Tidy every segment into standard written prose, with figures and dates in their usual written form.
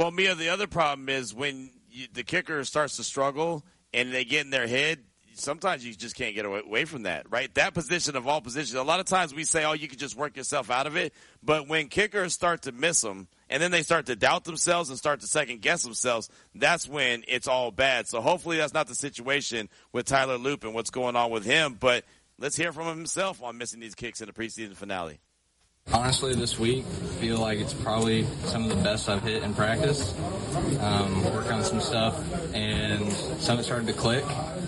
Well, Mia, the other problem is when the kicker starts to struggle and they get in their head, sometimes you just can't get away from that, right? That position of all positions, a lot of times we say, oh, you can just work yourself out of it. But when kickers start to miss them and then they start to doubt themselves and start to second-guess themselves, that's when it's all bad. So hopefully that's not the situation with Tyler Loop and what's going on with him. But let's hear from him himself on missing these kicks in the preseason finale. Honestly, this week, I feel like it's probably some of the best I've hit in practice. Work on some stuff, and some of it started to click.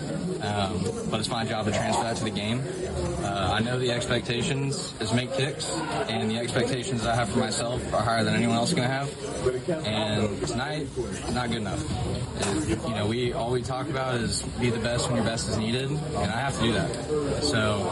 But it's my job to transfer that to the game. I know the expectations is make kicks, and the expectations I have for myself are higher than anyone else is going to have. And tonight, not good enough. All we talk about is be the best when your best is needed, and I have to do that. So,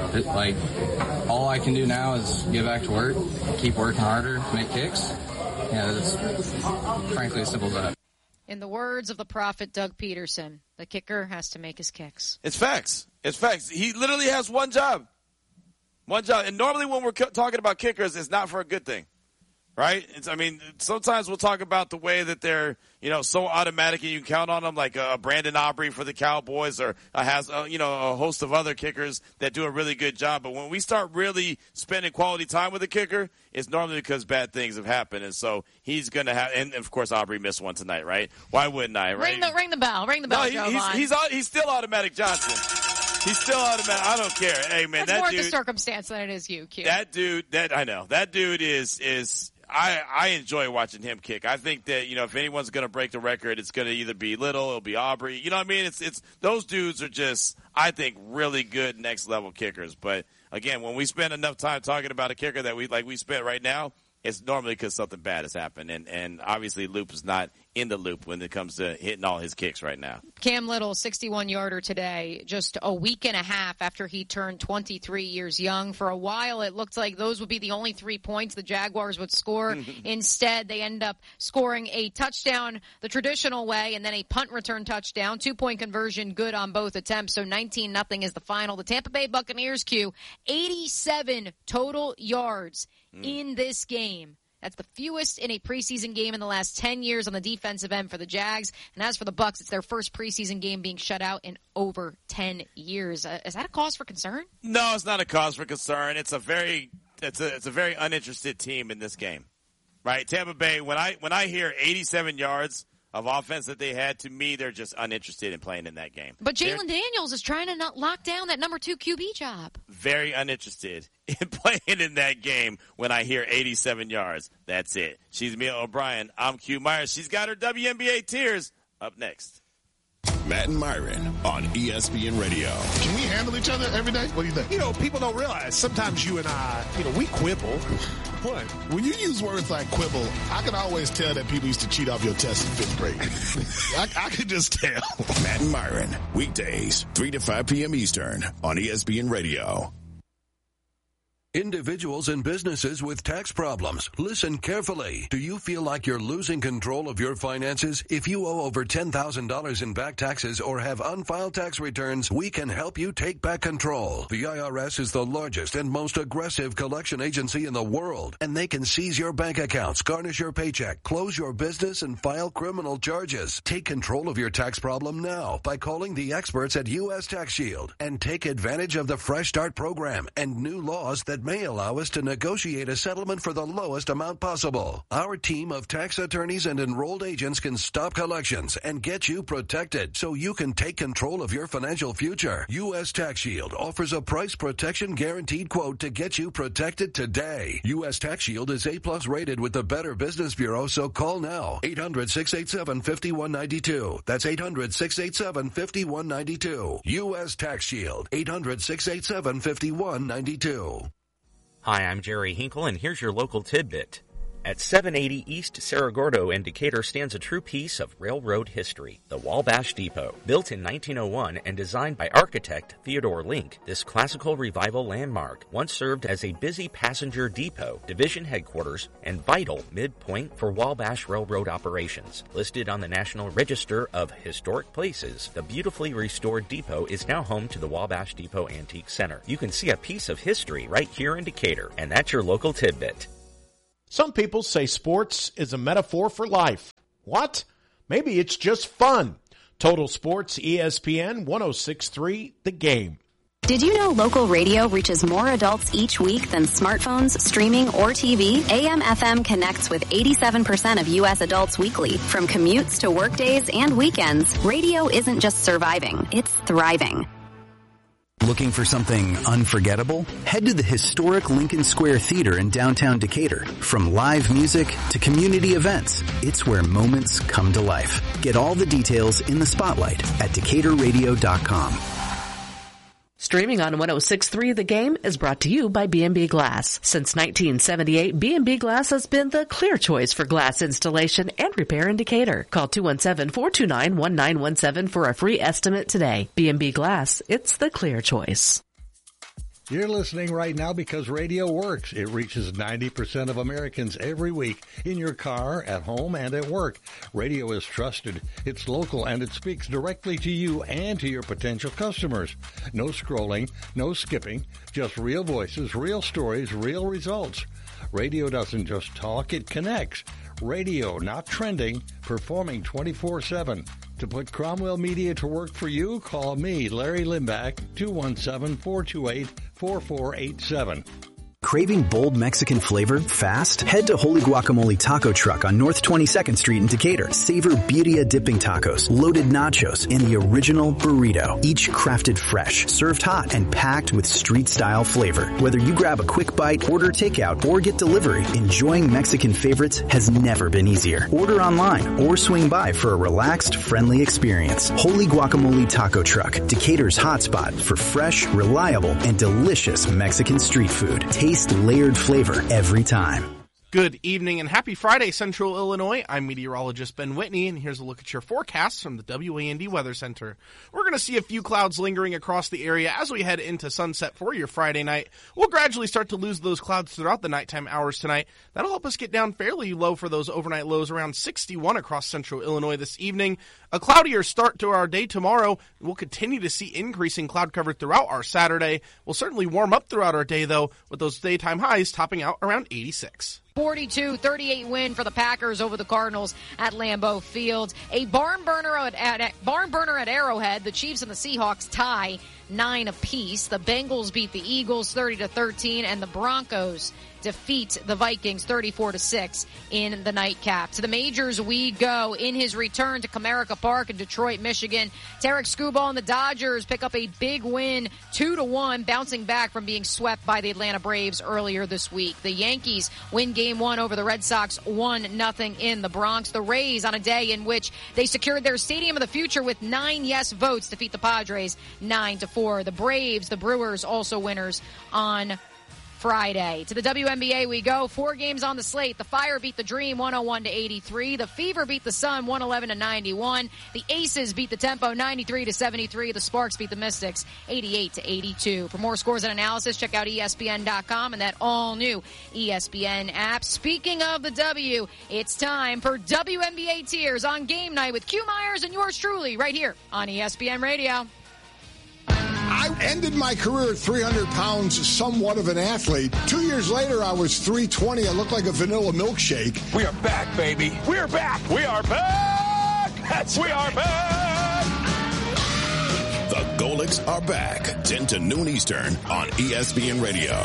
all I can do now is get back to work, keep working harder, make kicks. Yeah, it's frankly as simple as that. In the words of the prophet Doug Peterson, the kicker has to make his kicks. It's facts. It's facts. He literally has one job. One job. And normally when we're talking about kickers, it's not for a good thing. Right? Sometimes we'll talk about the way that they're, so automatic and you can count on them, like Brandon Aubrey for the Cowboys, or a host of other kickers that do a really good job. But when we start really spending quality time with a kicker, it's normally because bad things have happened. And so he's going to have, and of course Aubrey missed one tonight, right? Why wouldn't I, right? Ring the bell. Ring the bell, no, he's still Automatic Johnson. He's still automatic. I don't care. Hey, man, that's more the circumstance than it is you, Q. That dude, I know. That dude is I enjoy watching him kick. I think that, if anyone's going to break the record, it's going to either be Little, it'll be Aubrey. You know what I mean? It's those dudes are just, I think, really good next level kickers. But again, when we spend enough time talking about a kicker that we spent right now, it's normally because something bad has happened. And obviously Loop is not in the loop when it comes to hitting all his kicks right now. Cam Little, 61-yarder today, just a week and a half after he turned 23 years young. For a while, it looked like those would be the only 3 points the Jaguars would score. Instead, they end up scoring a touchdown the traditional way and then a punt return touchdown. 2-point conversion good on both attempts, so 19-0 is the final. The Tampa Bay Buccaneers, Q, 87 total yards in this game. That's the fewest in a preseason game in the last 10 years on the defensive end for the Jags. And as for the Bucs, it's their first preseason game being shut out in over 10 years. Is that a cause for concern? No, it's not a cause for concern. It's a very uninterested team in this game, right? Tampa Bay. When I hear 87 yards of offense that they had, to me, they're just uninterested in playing in that game. But Jalen Daniels is trying to not lock down that number 2 QB job. Very uninterested in playing in that game when I hear 87 yards. That's it. She's Mia O'Brien. I'm Q Myers. She's got her WNBA tears up next. Matt and Myron on ESPN Radio. Can we handle each other every day? What do you think? People don't realize sometimes you and I, we quibble. What? When you use words like quibble, I can always tell that people used to cheat off your test in 5th grade. I can just tell. Matt and Myron, weekdays, 3 to 5 p.m. Eastern on ESPN Radio. Individuals and businesses with tax problems, listen carefully. Do you feel like you're losing control of your finances? If you owe over $10,000 in back taxes or have unfiled tax returns, we can help you take back control. The IRS is the largest and most aggressive collection agency in the world, and they can seize your bank accounts, garnish your paycheck, close your business, and file criminal charges. Take control of your tax problem now by calling the experts at U.S. Tax Shield and take advantage of the Fresh Start program and new laws that may allow us to negotiate a settlement for the lowest amount possible. Our team of tax attorneys and enrolled agents can stop collections and get you protected so you can take control of your financial future. U.S. Tax Shield offers a price protection guaranteed quote to get you protected today. U.S. Tax Shield is A+ rated with the Better Business Bureau, so call now. 800-687-5192. That's 800-687-5192. U.S. Tax Shield. 800-687-5192. Hi, I'm Jerry Hinkle, and here's your local tidbit. At 780 East Cerro Gordo in Decatur stands a true piece of railroad history, the Wabash Depot. Built in 1901 and designed by architect Theodore Link, this classical revival landmark once served as a busy passenger depot, division headquarters, and vital midpoint for Wabash Railroad operations. Listed on the National Register of Historic Places, the beautifully restored depot is now home to the Wabash Depot Antique Center. You can see a piece of history right here in Decatur, and that's your local tidbit. Some people say sports is a metaphor for life. What? Maybe it's just fun. Total Sports, ESPN 106.3, The Game. Did you know local radio reaches more adults each week than smartphones, streaming, or TV? AM/FM connects with 87% of U.S. adults weekly. From commutes to work days and weekends, radio isn't just surviving, it's thriving. Looking for something unforgettable? Head to the historic Lincoln Square Theater in downtown Decatur. From live music to community events, it's where moments come to life. Get all the details in the spotlight at DecaturRadio.com. Streaming on 106.3 The Game is brought to you by B&B Glass. Since 1978, B&B Glass has been the clear choice for glass installation and repair in Decatur. Call 217-429-1917 for a free estimate today. B&B Glass, it's the clear choice. You're listening right now because radio works. It reaches 90% of Americans every week in your car, at home, and at work. Radio is trusted. It's local, and it speaks directly to you and to your potential customers. No scrolling, no skipping, just real voices, real stories, real results. Radio doesn't just talk, it connects. Radio, not trending, performing 24/7. To put Cromwell Media to work for you, call me, Larry Limbach, 217-428-4487. Craving bold Mexican flavor fast? Head to Holy Guacamole Taco Truck on North 22nd Street in Decatur. Savor birria dipping tacos, loaded nachos, and the original burrito. Each crafted fresh, served hot, and packed with street-style flavor. Whether you grab a quick bite, order takeout, or get delivery, enjoying Mexican favorites has never been easier. Order online or swing by for a relaxed, friendly experience. Holy Guacamole Taco Truck, Decatur's hotspot for fresh, reliable, and delicious Mexican street food. Taste layered flavor every time. Good evening and happy Friday, Central Illinois. I'm meteorologist Ben Whitney, and here's a look at your forecast from the WAND Weather Center. We're going to see a few clouds lingering across the area as we head into sunset for your Friday night. We'll gradually start to lose those clouds throughout the nighttime hours tonight. That'll help us get down fairly low for those overnight lows around 61 across Central Illinois this evening. A cloudier start to our day tomorrow. We'll continue to see increasing cloud cover throughout our Saturday. We'll certainly warm up throughout our day, though, with those daytime highs topping out around 86. 42-38 win for the Packers over the Cardinals at Lambeau Field. A barn burner at Arrowhead. The Chiefs and the Seahawks tie 9 apiece. The Bengals beat the Eagles 30-13, and the Broncos defeat the Vikings 34-6 in the nightcap. To the majors we go. In his return to Comerica Park in Detroit, Michigan, Tarek Skubal and the Dodgers pick up a big win, 2-1, bouncing back from being swept by the Atlanta Braves earlier this week. The Yankees win Game 1 over the Red Sox 1-0 in the Bronx. The Rays, on a day in which they secured their Stadium of the Future with 9 yes votes, defeat the Padres 9-4. The Braves, the Brewers, also winners on Friday. To the WNBA we go. 4 games on the slate. The Fire beat the Dream 101-83. The Fever beat the Sun 111-91. The Aces beat the Tempo 93-73. The Sparks beat the Mystics 88-82. For more scores and analysis, check out ESPN.com and that all-new ESPN app. Speaking of the W, it's time for WNBA Tears on Game Night with Q Myers and yours truly right here on ESPN Radio. I ended my career at 300 pounds, somewhat of an athlete. 2 years later, I was 320. I looked like a vanilla milkshake. We are back, baby. We're back. We are back. We are back. The Golics are back. 10 to noon Eastern on ESPN Radio.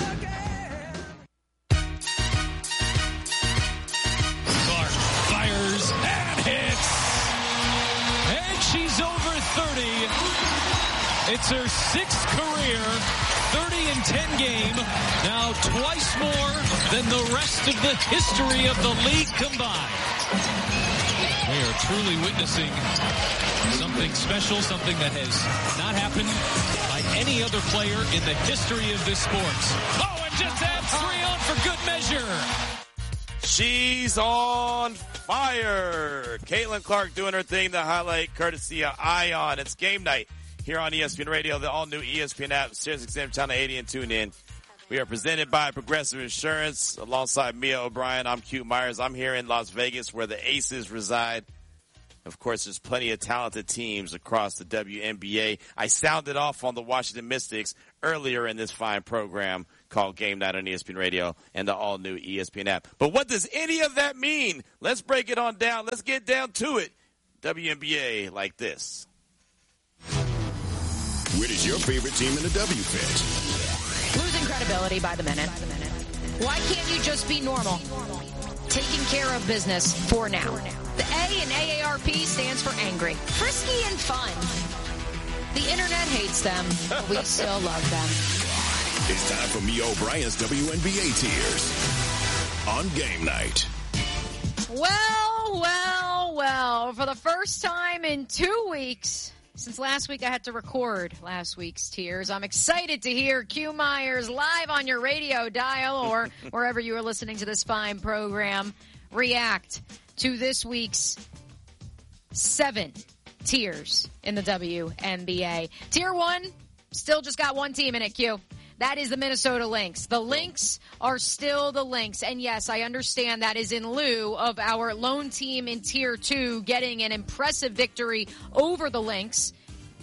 Clark fires and hits. And she's over 30. It's her 6th career 30-10 game, now twice more than the rest of the history of the league combined. We are truly witnessing something special, something that has not happened by any other player in the history of this sport. Oh, and just adds 3 on for good measure. She's on fire. Caitlin Clark doing her thing, the highlight courtesy of Ion. It's Game Night here on ESPN Radio, the all-new ESPN app, SiriusXM Channel 80, and tune in. We are presented by Progressive Insurance alongside Mia O'Brien. I'm Q Myers. I'm here in Las Vegas where the Aces reside. Of course, there's plenty of talented teams across the WNBA. I sounded off on the Washington Mystics earlier in this fine program called Game Night on ESPN Radio and the all-new ESPN app. But what does any of that mean? Let's break it on down. Let's get down to it. WNBA like this. Where does your favorite team in the W fit? Losing credibility by the minute. Why can't you just be normal? Taking care of business for now. The A in AARP stands for angry, frisky, and fun. The internet hates them, but we still love them. It's time for Me O'Brien's WNBA Tears on Game Night. Well, for the first time in 2 weeks, since last week I had to record last week's Tears, I'm excited to hear Q Myers live on your radio dial or wherever you are listening to this fine program react to this week's 7 tiers in the WNBA. Tier 1, still just got one team in it, Q. That is the Minnesota Lynx. The Lynx are still the Lynx. And yes, I understand that is in lieu of our lone team in Tier 2 getting an impressive victory over the Lynx.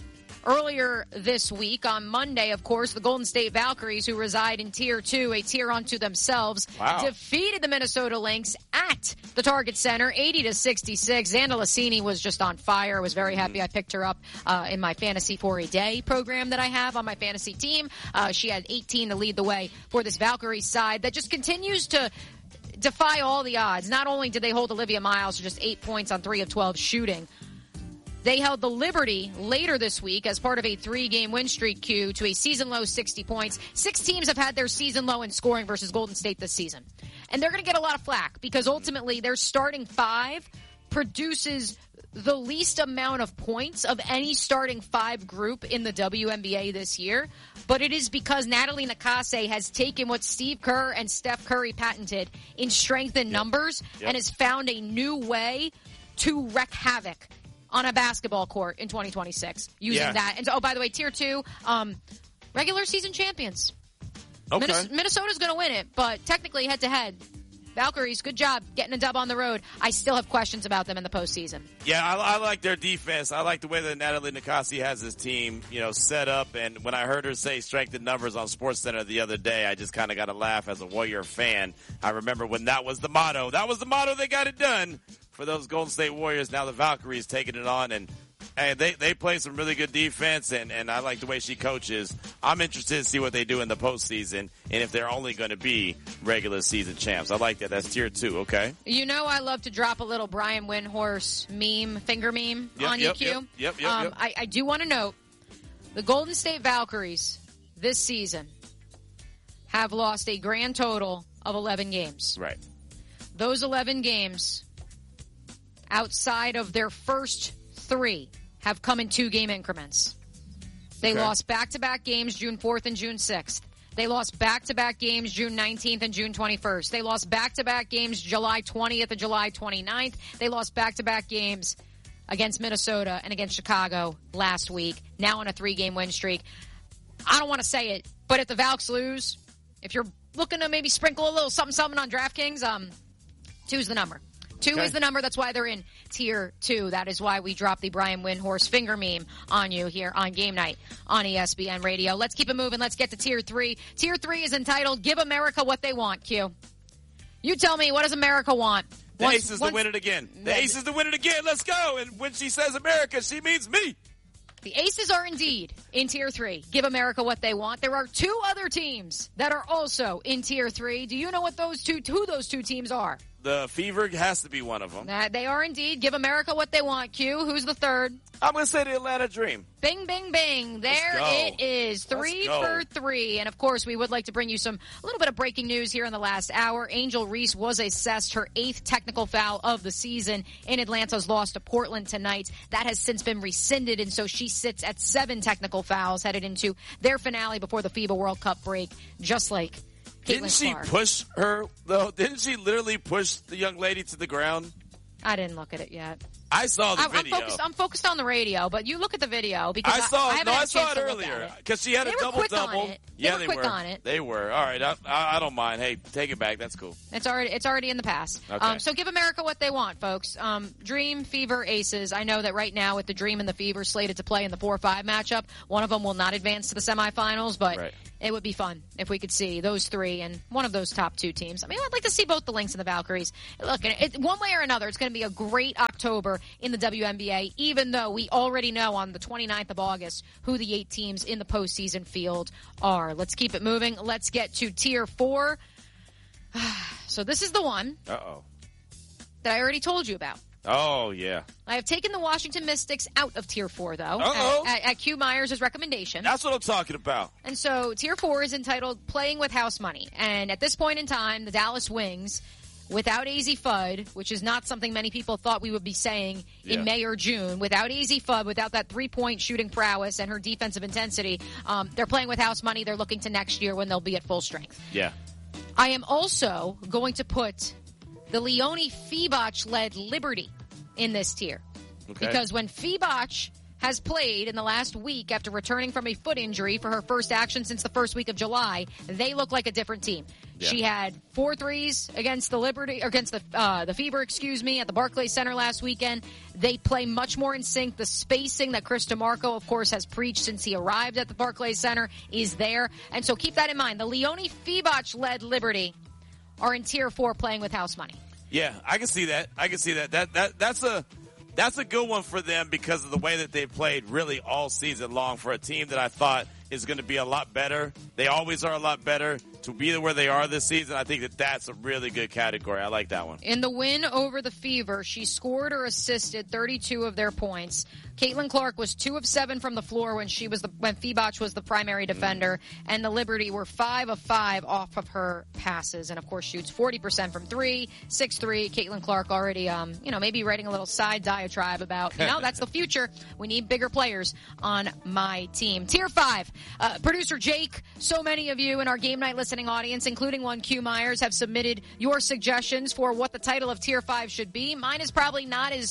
Earlier this week, on Monday, of course, the Golden State Valkyries, who reside in Tier 2, a tier unto themselves, defeated the Minnesota Lynx at the Target Center, 80-66. Xanda Lassini was just on fire. I was very happy I picked her up in my Fantasy for a Day program that I have on my fantasy team. She had 18 to lead the way for this Valkyrie side that just continues to defy all the odds. Not only did they hold Olivia Miles to just 8 points on 3 of 12 shooting, they held the Liberty later this week as part of a 3-game win streak, Q, to a season-low 60 points. 6 teams have had their season low in scoring versus Golden State this season. And they're going to get a lot of flack because ultimately their starting 5 produces the least amount of points of any starting 5 group in the WNBA this year. But it is because Natalie Nakase has taken what Steve Kerr and Steph Curry patented in strength and numbers and has found a new way to wreak havoc on a basketball court in 2026 using that. And so, oh, by the way, Tier 2, regular season champions. Okay. Minnesota's going to win it, but technically head-to-head, Valkyries, good job getting a dub on the road. I still have questions about them in the postseason. Yeah, I like their defense. I like the way that Natalie Nakase has his team, set up. And when I heard her say strength in numbers on SportsCenter the other day, I just kind of got a laugh as a Warrior fan. I remember when that was the motto. That was the motto. They got it done for those Golden State Warriors. Now the Valkyries taking it on, and they play some really good defense, and I like the way she coaches. I'm interested to see what they do in the postseason and if they're only going to be regular season champs. I like that. That's Tier 2, okay? I love to drop a little Brian Windhorst finger meme on EQ. Yep. I do want to note the Golden State Valkyries this season have lost a grand total of 11 games. Right. Those 11 games, outside of their first 3, have come in 2-game increments. They lost back-to-back games June 4th and June 6th. They lost back-to-back games June 19th and June 21st. They lost back-to-back games July 20th and July 29th. They lost back-to-back games against Minnesota and against Chicago last week, now on a 3-game win streak. I don't want to say it, but if the Valks lose, if you're looking to maybe sprinkle a little something on DraftKings, 2's the number. 2 is the number. That's why they're in Tier 2. That is why we dropped the Brian Windhorst finger meme on you here on Game Night on ESPN Radio. Let's keep it moving. Let's get to Tier 3. Tier 3 is entitled Give America What They Want, Q. You tell me, what does America want? The Aces to win it again. The Aces to win it again. Let's go. And when she says America, she means me. The Aces are indeed in Tier 3. Give America what they want. There are 2 other teams that are also in Tier 3. Do you know who those 2 teams are? The Fever has to be one of them. They are indeed. Give America what they want, Q. Who's the third? I'm going to say the Atlanta Dream. Bing, bing, bing. There it is. 3 for 3. And, of course, we would like to bring you a little bit of breaking news here in the last hour. Angel Reese was assessed her 8th technical foul of the season in Atlanta's loss to Portland tonight. That has since been rescinded, and so she sits at 7 technical fouls headed into their finale before the FIBA World Cup break, just like Didn't she push her, though? Didn't she literally push the young lady to the ground? I didn't look at it yet. I saw the video. I'm focused on the radio, but you look at the video because I saw it it earlier because she had a double-double. Yeah, they were quick on it. They were. All right, I don't mind. Hey, take it back. That's cool. It's already in the past. Okay. So give America what they want, folks. Dream, Fever, Aces. I know that right now with the Dream and the Fever slated to play in the 4-5 matchup, one of them will not advance to the semifinals, but it would be fun if we could see those three and one of those top two teams. I mean, I'd like to see both the Lynx and the Valkyries. Look, one way or another, it's going to be a great October in the WNBA, even though we already know on the 29th of August who the 8 teams in the postseason field are. Let's keep it moving. Let's get to Tier 4. So this is the one that I already told you about. Oh, yeah. I have taken the Washington Mystics out of Tier 4, though, at Q Myers' recommendation. That's what I'm talking about. And so Tier 4 is entitled Playing with House Money. And at this point in time, the Dallas Wings, without AZ Fudd, which is not something many people thought we would be saying in May or June, without AZ Fudd, without that three-point shooting prowess and her defensive intensity, they're playing with house money. They're looking to next year when they'll be at full strength. Yeah. I am also going to put the Leonie Fibach-led Liberty in this tier. Okay. Because when Fibach has played in the last week after returning from a foot injury for her first action since the first week of July, they look like a different team. Yeah. She had 4 threes against the Liberty, or against the Fever, at the Barclays Center last weekend. They play much more in sync. The spacing that Chris DeMarco, of course, has preached since he arrived at the Barclays Center is there. And so keep that in mind. The Leonie Fibach-led Liberty are in Tier 4 playing with house money. Yeah, I can see that. That's a good one for them because of the way that they played really all season long for a team that I thought is going to be a lot better. They always are a lot better. To be where they are this season, I think that's a really good category. I like that one. In the win over the Fever, she scored or assisted 32 of their points. Caitlin Clark was 2 of 7 from the floor when Fibach was the primary defender, and the Liberty were 5 of 5 off of her passes, and of course shoots 40% from 3, 6-3. Caitlin Clark already, maybe writing a little side diatribe about, that's the future. We need bigger players on my team. Tier 5, producer Jake, so many of you in our game night listening audience, including one Q Myers, have submitted your suggestions for what the title of Tier 5 should be. Mine is probably not as,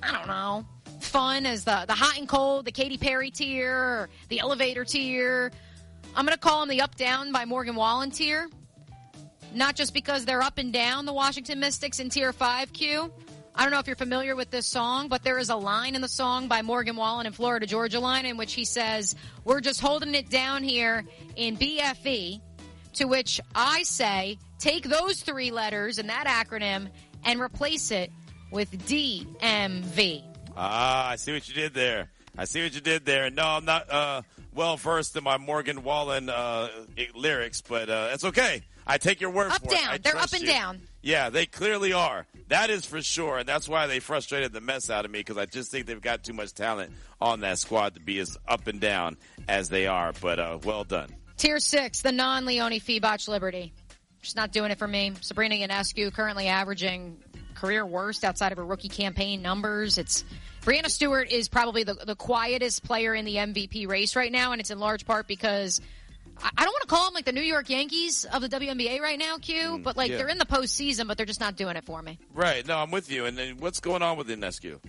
fun as the hot and cold, the Katy Perry tier, or the elevator tier. I'm going to call them the Up Down by Morgan Wallen tier. Not just because they're up and down, the Washington Mystics in Tier 5, Q. I don't know if you're familiar with this song, but there is a line in the song by Morgan Wallen in Florida Georgia Line in which he says, "We're just holding it down here in BFE," to which I say, take those 3 letters and that acronym and replace it with DMV. I see what you did there. No, I'm not well-versed in my Morgan Wallen lyrics, but it's okay. I take your word for it. Up, down. They're up and down. Yeah, they clearly are. That is for sure, and that's why they frustrated the mess out of me, because I just think they've got too much talent on that squad to be as up and down as they are, but well done. Tier 6, the non-Leonie Fibach Liberty. She's not doing it for me. Sabrina Ionescu currently averaging career worst outside of her rookie campaign numbers. Brianna Stewart is probably the quietest player in the MVP race right now, and it's in large part because I don't want to call them like the New York Yankees of the WNBA right now, Q, but they're in the postseason, but they're just not doing it for me. Right. No, I'm with you. And then what's going on with Ionescu?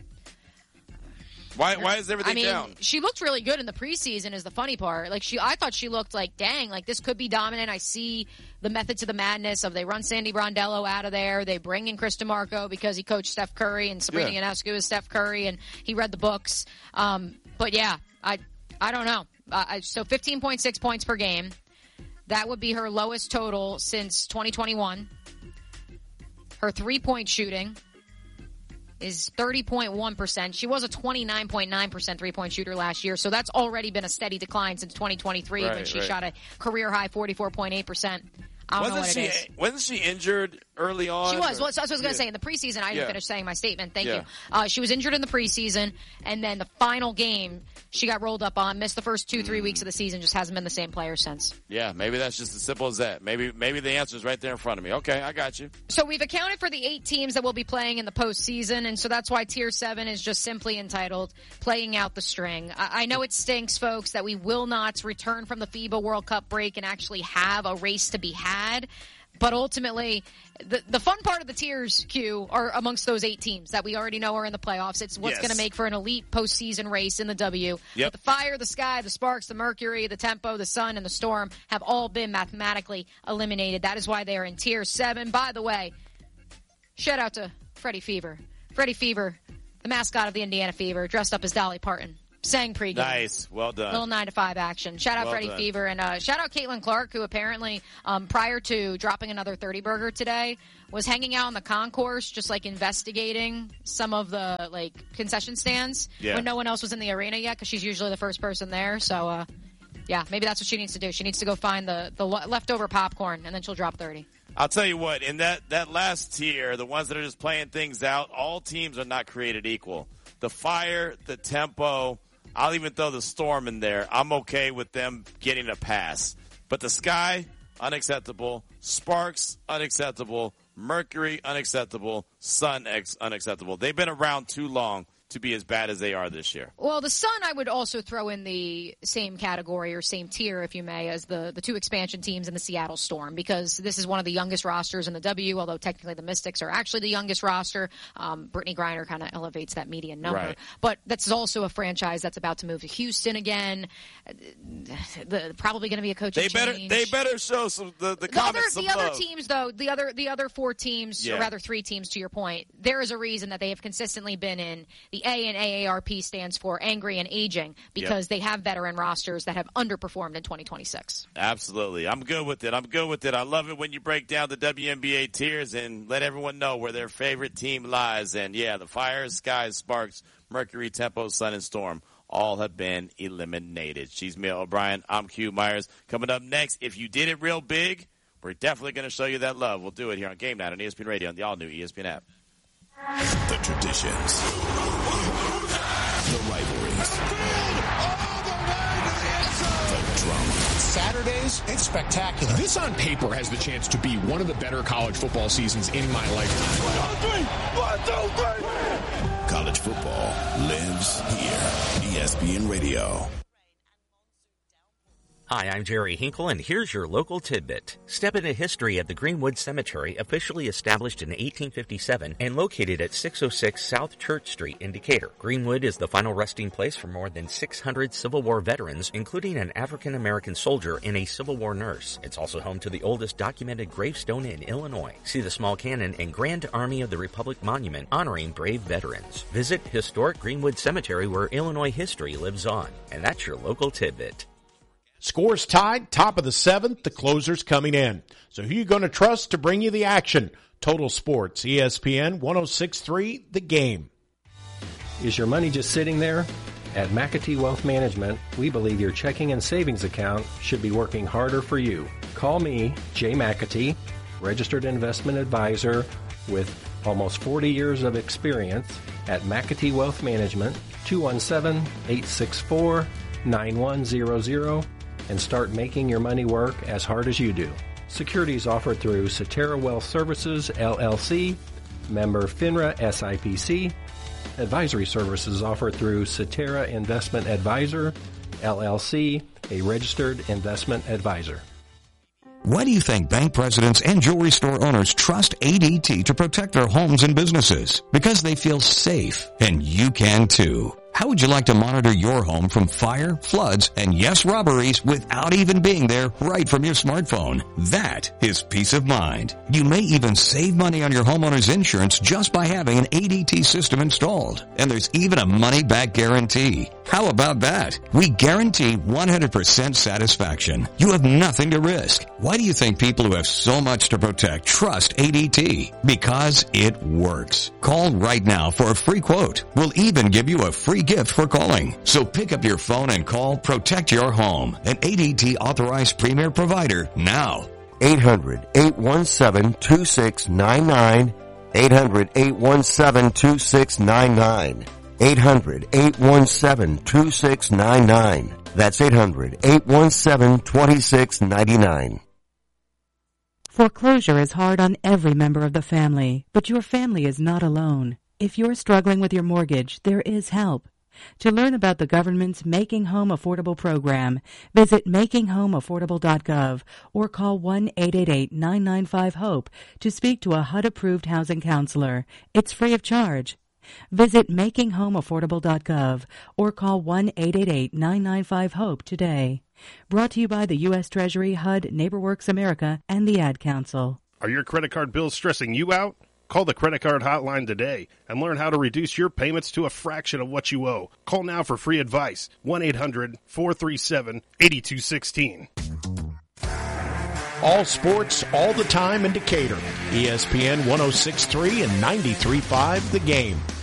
Why is everything down? She looked really good in the preseason is the funny part. I thought she looked like, dang, this could be dominant. I see the method to the madness of they run Sandy Brondello out of there. They bring in Chris DeMarco because he coached Steph Curry, and Sabrina Ionescu is Steph Curry, and he read the books. But yeah, I don't know. So 15.6 points per game. That would be her lowest total since 2021. Her 3-point shooting is 30.1%. She was a 29.9% 3-point shooter last year, so that's already been a steady decline since 2023 when she shot a career-high 44.8%. I don't know what it is. Wasn't she injured early on? She was. Well, so I was going to say, in the preseason, I didn't finish saying my statement. Thank you. She was injured in the preseason, and then the final game, she got rolled up on, missed the first 2-3 weeks of the season, just hasn't been the same player since. Yeah, maybe that's just as simple as that. Maybe the answer is right there in front of me. Okay, I got you. So we've accounted for the 8 teams that will be playing in the postseason, and so that's why Tier 7 is just simply entitled Playing Out the String. I know it stinks, folks, that we will not return from the FIBA World Cup break and actually have a race to be had. But ultimately, the fun part of the tiers, Q, are amongst those 8 teams that we already know are in the playoffs. It's what's going to make for an elite postseason race in the W. Yep. But the Fire, the Sky, the Sparks, the Mercury, the Tempo, the Sun, and the Storm have all been mathematically eliminated. That is why they are in Tier 7. By the way, shout out to Freddie Fever. Freddie Fever, the mascot of the Indiana Fever, dressed up as Dolly Parton. Sang pregame. Nice. Well done. Little 9 to 5 action. Shout out Freddie Fever, and shout out Caitlin Clark, who apparently, prior to dropping another 30 burger today, was hanging out on the concourse, just like investigating some of the concession stands when no one else was in the arena yet, because she's usually the first person there. So, yeah, maybe that's what she needs to do. She needs to go find the leftover popcorn, and then she'll drop 30. I'll tell you what, in that last tier, the ones that are just playing things out, all teams are not created equal. The Fire, the Tempo, I'll even throw the Storm in there. I'm okay with them getting a pass. But the Sky, unacceptable. Sparks, unacceptable. Mercury, unacceptable. Sun, unacceptable. They've been around too long to be as bad as they are this year. Well, the Sun I would also throw in the same category or same tier, if you may, as the 2 expansion teams in the Seattle Storm, because this is one of the youngest rosters in the W, although technically the Mystics are actually the youngest roster. Brittany Griner kind of elevates that median number. Right. But that's also a franchise that's about to move to Houston again. Probably going to be a coaching change. They better show some the comments some other love. teams, though, the other 4 teams, or rather 3 teams, to your point, there is a reason that they have consistently been in the A, and AARP stands for Angry and Aging, because they have veteran rosters that have underperformed in 2026. Absolutely. I'm good with it. I love it when you break down the WNBA tiers and let everyone know where their favorite team lies. And, yeah, the Fire, Sky, Sparks, Mercury, Tempo, Sun, and Storm all have been eliminated. She's Mia O'Brien. I'm Q Myers. Coming up next, if you did it real big, we're definitely going to show you that love. We'll do it here on Game Night on ESPN Radio and the all-new ESPN app. The traditions, the rivalries, the drama. Saturdays, it's spectacular. This on paper has the chance to be one of the better college football seasons in my lifetime. 1, 2, 3. College football lives here. ESPN Radio. Hi, I'm Jerry Hinkle, and here's your local tidbit. Step into history at the Greenwood Cemetery, officially established in 1857 and located at 606 South Church Street in Decatur. Greenwood is the final resting place for more than 600 Civil War veterans, including an African-American soldier and a Civil War nurse. It's also home to the oldest documented gravestone in Illinois. See the small cannon and Grand Army of the Republic monument honoring brave veterans. Visit historic Greenwood Cemetery, where Illinois history lives on. And that's your local tidbit. Scores tied, top of the 7th, the closer's coming in. So who you going to trust to bring you the action? Total Sports, ESPN 106.3, The Game. Is your money just sitting there? At McAtee Wealth Management, we believe your checking and savings account should be working harder for you. Call me, Jay McAtee, registered investment advisor with almost 40 years of experience at McAtee Wealth Management, 217-864-9100, and start making your money work as hard as you do. Securities offered through Cetera Wealth Services, LLC, member FINRA SIPC. Advisory services offered through Cetera Investment Advisor, LLC, a registered investment advisor. Why do you think bank presidents and jewelry store owners trust ADT to protect their homes and businesses? Because they feel safe, and you can too. How would you like to monitor your home from fire, floods, and yes, robberies without even being there right from your smartphone? That is peace of mind. You may even save money on your homeowner's insurance just by having an ADT system installed. And there's even a money-back guarantee. How about that? We guarantee 100% satisfaction. You have nothing to risk. Why do you think people who have so much to protect trust ADT? Because it works. Call right now for a free quote. We'll even give you a free gift for calling. So pick up your phone and call Protect Your Home, an ADT authorized premier provider now. 800-817-2699. 800-817-2699. 800-817-2699. That's 800-817-2699. Foreclosure is hard on every member of the family, but your family is not alone. If you're struggling with your mortgage, there is help. To learn about the government's Making Home Affordable program, visit makinghomeaffordable.gov or call 1-888-995-HOPE to speak to a HUD-approved housing counselor. It's free of charge. Visit makinghomeaffordable.gov or call 1-888-995-HOPE today. Brought to you by the U.S. Treasury, HUD, NeighborWorks America, and the Ad Council. Are your credit card bills stressing you out? Call the Credit Card Hotline today and learn how to reduce your payments to a fraction of what you owe. Call now for free advice. 1-800-437-8216. All sports, all the time in Decatur. ESPN 106.3 and 93.5 The Game.